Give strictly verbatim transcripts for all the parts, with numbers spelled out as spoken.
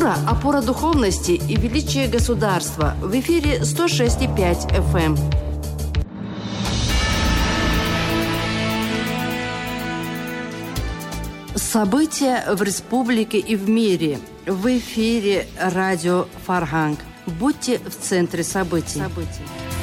Культура – опора духовности и величие государства. В эфире сто шесть и пять эф эм. События в республике и в мире. В эфире радио Фарганг. Будьте в центре событий. событий.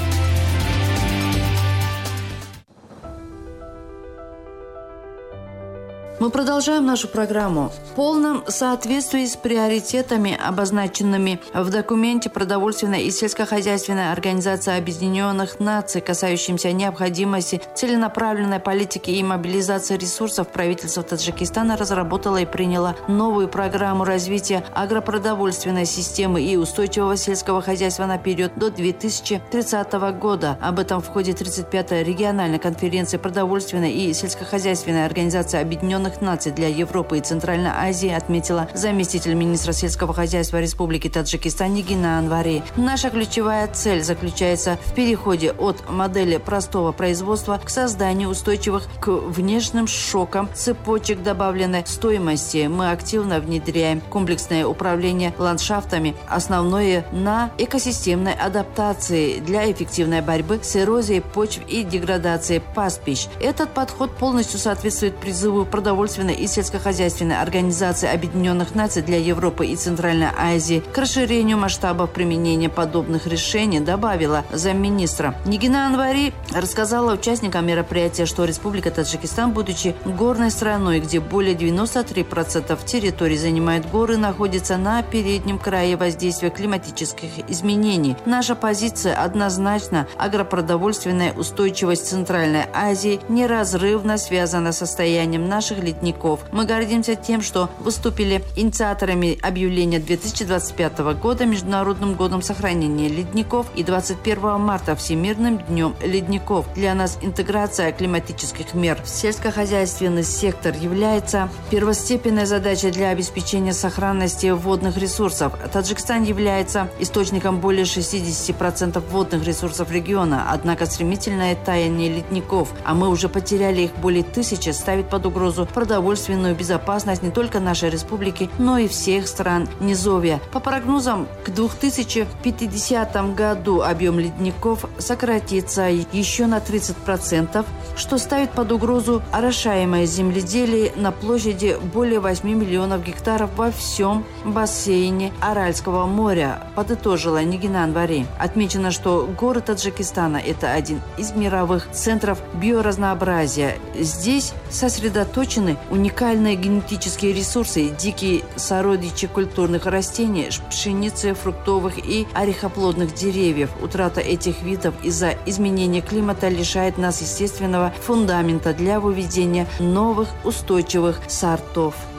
Мы продолжаем нашу программу. В полном соответствии с приоритетами, обозначенными в документе Продовольственной и сельскохозяйственной организации Объединенных Наций, касающимся необходимости целенаправленной политики и мобилизации ресурсов, правительство Таджикистана разработало и приняло новую программу развития агропродовольственной системы и устойчивого сельского хозяйства на период до две тысячи тридцатого года. Об этом в ходе тридцать пятой региональной конференции Продовольственной и сельскохозяйственной организации Объединенных Наций для Европы и Центральной Азии отметила заместитель министра сельского хозяйства Республики Таджикистан Нигина Анвари. Наша ключевая цель заключается в переходе от модели простого производства к созданию устойчивых к внешним шокам цепочек добавленной стоимости. Мы активно внедряем комплексное управление ландшафтами, основное на экосистемной адаптации для эффективной борьбы с эрозией почв и деградацией пастбищ. Этот подход полностью соответствует призыву Продовольственной и сельскохозяйственной организации Объединенных Наций для Европы и Центральной Азии к расширению масштабов применения подобных решений, добавила замминистра. Нигина Анвари рассказала участникам мероприятия, что Республика Таджикистан, будучи горной страной, где более девяноста трёх процентов территории занимают горы, находится на переднем крае воздействия климатических изменений. Наша позиция однозначна. Агропродовольственная устойчивость Центральной Азии неразрывно связана с состоянием наших ледников. Мы гордимся тем, что выступили инициаторами объявления две тысячи двадцать пятого года Международным годом сохранения ледников и двадцать первого марта Всемирным днем ледников. Для нас интеграция климатических мер в сельскохозяйственный сектор является первостепенной задачей для обеспечения сохранности водных ресурсов. Таджикистан является источником более шестидесяти процентов водных ресурсов региона, однако стремительное таяние ледников, а мы уже потеряли их более тысячи, ставит под угрозу продовольственную безопасность не только нашей республики, но и всех стран Низовья. По прогнозам, к две тысячи пятидесятому году объем ледников сократится еще на тридцать процентов, что ставит под угрозу орошаемое земледелие на площади более восьми миллионов гектаров во всем бассейне Аральского моря, подытожила Нигина Анвари. Отмечено, что горы Таджикистана – это один из мировых центров биоразнообразия. Здесь сосредоточены уникальные генетические ресурсы, дикие сородичи культурных растений, пшеницы, фруктовых и орехоплодных деревьев. Утрата этих видов из-за изменения климата лишает нас естественного фундамента для выведения новых устойчивых сортов.